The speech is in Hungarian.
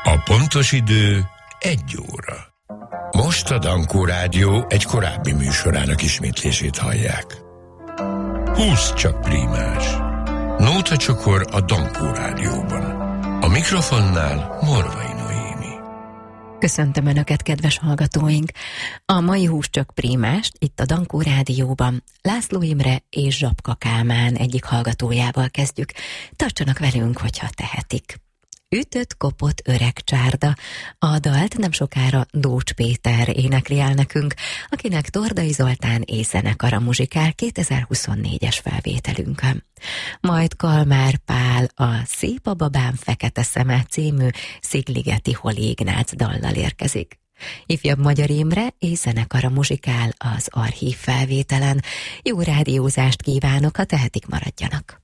A pontos idő 1 óra. Most a Dankó Rádió egy korábbi műsorának ismétlését hallják. 20 csak prímás. Nótacsokor a Dankó Rádióban. A mikrofonnál Morvai Noémi. Köszöntöm Önöket, kedves hallgatóink! A mai 20 csak prímást itt a Dankó Rádióban László Imre és Zsapka Kálmán egyik hallgatójával kezdjük. Tartsanak velünk, hogyha tehetik. Ütött, kopott öreg csárda. A dalt nem sokára Dócs Péter énekli el nekünk, akinek Tordai Zoltán és zenekara muzsikál 2024-es felvételünkön. Majd Kalmár Pál a Szép a babám fekete szeme című Szigligeti Holi Ignác dallal érkezik. Ifjabb Magyar Imre és zenekara muzsikál az archív felvételen. Jó rádiózást kívánok, ha tehetik, maradjanak!